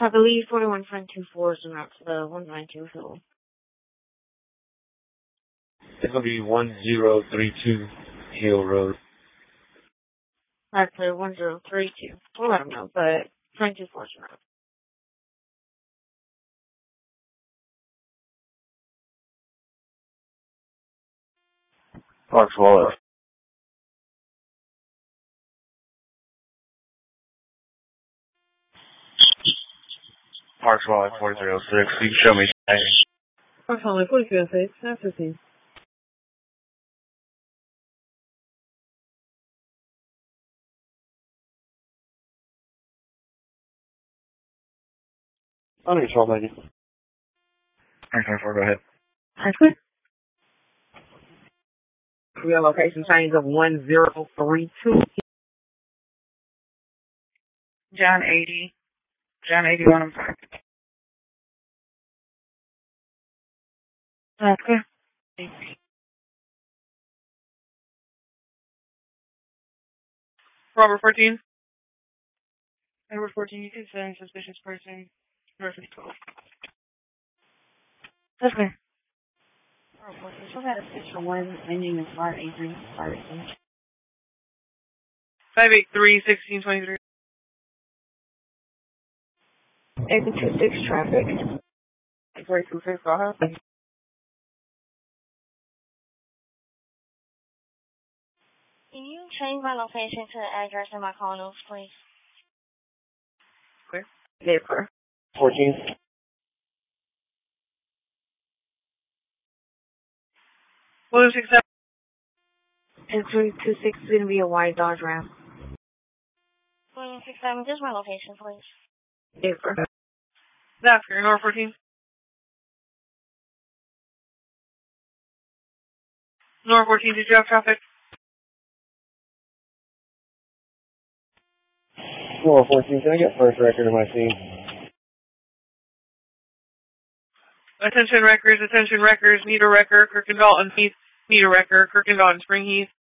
I believe 41.24 is not the 192 Hill. It's going to be 1032 Hill Road. Actually, 1032. We'll let them know, but 224 is not. Parks Wallet. Parks Wallet 4306. You can show me. Parks Wallet 4306. That's the same. Under control, thank you. 924, go ahead. That's good. Real location change of 1032. John 80. John 81, I'm sorry. That's good. Robert 14. Robert 14, you can send suspicious person. North of 12. That's good. Still got a 6-1 ending in 583. 583, 1623. 826 traffic. 426, go ahead. Can you change my location to the address in my call notes, please? Clear. Yeah, clear. 14. What is accept? And 326 is going to be a white Dodge Ram. 167, just my location, please. Yeah, clear. That's clear. North 14. North 14, did you have traffic? Floor 14, can I get first record of my scene? Attention wreckers, meter wrecker, Kirkendall and Heath, meter wrecker, Kirkendall and Spring Heath.